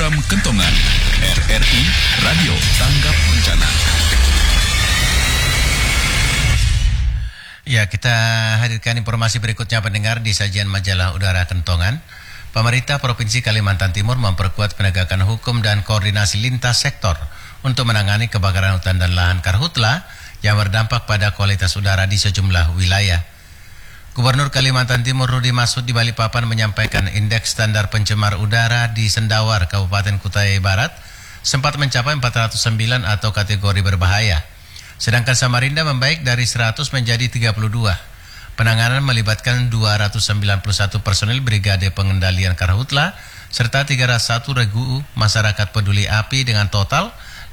Program Kentongan RRI Radio Tanggap Bencana. Ya, kita hadirkan informasi berikutnya pendengar di sajian majalah udara Kentongan. Pemerintah Provinsi Kalimantan Timur memperkuat penegakan hukum dan koordinasi lintas sektor untuk menangani kebakaran hutan dan lahan karhutla yang berdampak pada kualitas udara di sejumlah wilayah. Gubernur Kalimantan Timur Rudi Masud di Balikpapan menyampaikan indeks standar pencemar udara di Sendawar, Kabupaten Kutai Barat sempat mencapai 409 atau kategori berbahaya. Sedangkan Samarinda membaik dari 100 menjadi 32. Penanganan melibatkan 291 personil Brigade Pengendalian Karhutla serta 301 regu masyarakat peduli api dengan total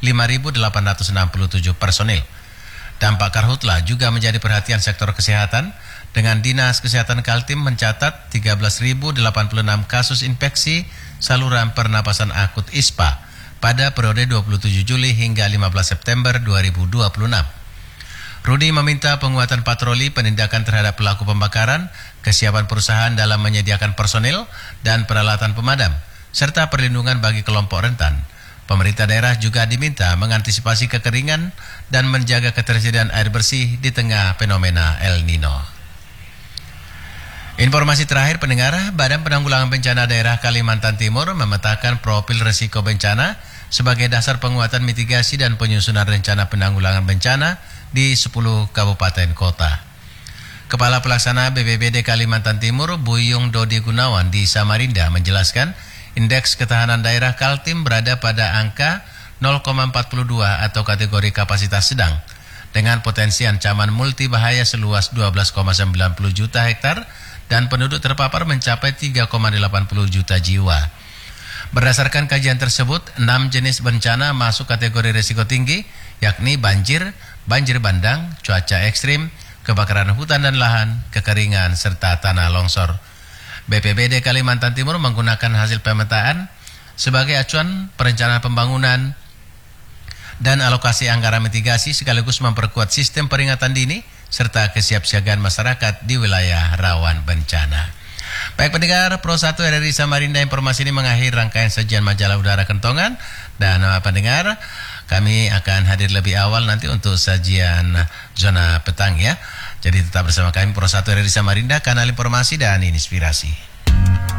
5.867 personil. Dampak karhutla juga menjadi perhatian sektor kesehatan dengan Dinas Kesehatan Kaltim mencatat 13.086 kasus infeksi saluran pernapasan akut ISPA pada periode 27 Juli hingga 15 September 2026. Rudi meminta penguatan patroli penindakan terhadap pelaku pembakaran, kesiapan perusahaan dalam menyediakan personil dan peralatan pemadam, serta perlindungan bagi kelompok rentan. Pemerintah daerah juga diminta mengantisipasi kekeringan dan menjaga ketersediaan air bersih di tengah fenomena El Nino. Informasi terakhir pendengar, Badan Penanggulangan Bencana Daerah Kalimantan Timur memetakan profil risiko bencana sebagai dasar penguatan mitigasi dan penyusunan rencana penanggulangan bencana di 10 kabupaten kota. Kepala Pelaksana BPBD Kalimantan Timur, Buyung Dodi Gunawan di Samarinda menjelaskan indeks ketahanan daerah Kaltim berada pada angka 0,42 atau kategori kapasitas sedang dengan potensi ancaman multibahaya seluas 12,90 juta hektar dan penduduk terpapar mencapai 3,80 juta jiwa. Berdasarkan kajian tersebut, 6 jenis bencana masuk kategori risiko tinggi, yakni banjir, banjir bandang, cuaca ekstrim, kebakaran hutan dan lahan, kekeringan, serta tanah longsor. BPBD Kalimantan Timur menggunakan hasil pemetaan sebagai acuan perencanaan pembangunan dan alokasi anggaran mitigasi sekaligus memperkuat sistem peringatan dini serta kesiapsiagaan masyarakat di wilayah rawan bencana. Baik pendengar, Pro 1 RRI Samarinda, informasi ini mengakhiri rangkaian sajian majalah udara Kentongan. Dan pendengar, kami akan hadir lebih awal nanti untuk sajian zona petang ya. Jadi tetap bersama kami Pro 1 RRI Samarinda, kanal informasi dan inspirasi.